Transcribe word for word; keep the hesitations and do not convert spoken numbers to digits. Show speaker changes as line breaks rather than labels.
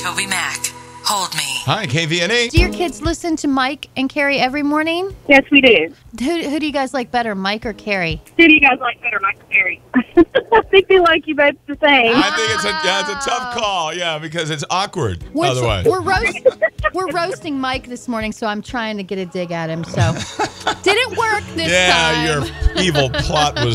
Toby Mac. Hold me.
Hi, K V N A.
Do your kids listen to Mike and Carrie every morning?
Yes, we do.
Who, who do you guys like better, Mike or Carrie?
Who do you guys like better, Mike or Carrie? I think they like you both the same.
I think it's a yeah, it's a tough call, yeah, because it's awkward
We're,
otherwise.
We're, roast, we're roasting Mike this morning, so I'm trying to get a dig at him. So didn't work this
yeah,
time.
your evil plot was